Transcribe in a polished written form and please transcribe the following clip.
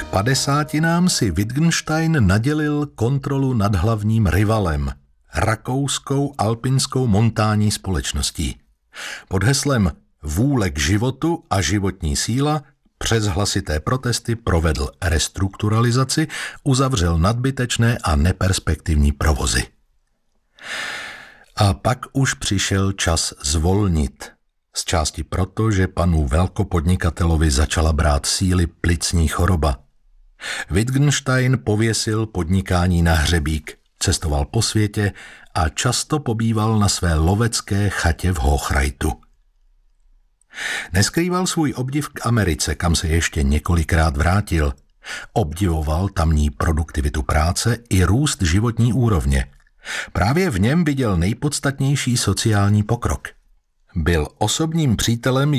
padesátinám si Wittgenstein nadělil kontrolu nad hlavním rivalem, rakouskou alpinskou montánní společností. Pod heslem Vůle k životu a životní síla přes hlasité protesty provedl restrukturalizaci, uzavřel nadbytečné a neperspektivní provozy. A pak už přišel čas zvolnit. Z části proto, že panu velkopodnikatelovi začala brát síly plicní choroba. Wittgenstein pověsil podnikání na hřebík, cestoval po světě a často pobýval na své lovecké chatě v Hochreitu. Neskrýval svůj obdiv k Americe, kam se ještě několikrát vrátil. Obdivoval tamní produktivitu práce i růst životní úrovně. Právě v něm viděl nejpodstatnější sociální pokrok. Byl osobním přítelem